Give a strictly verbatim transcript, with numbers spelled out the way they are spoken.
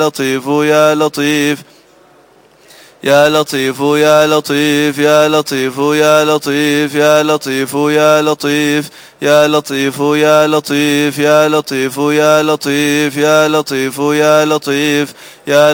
لطيف يا لطيف يا لطيف يا لطيف يا لطيف يا لطيف يا لطيف يا لطيف يا لطيف يا لطيف يا لطيف يا لطيف يا لطيف يا لطيف يا